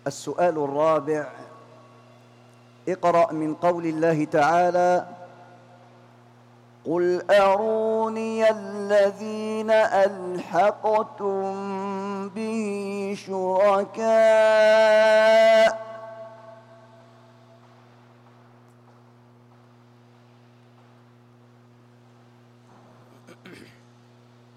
السؤال الرابع: اقرأ من قول الله تعالى: قل أروني الذين ألحقتم به شركاء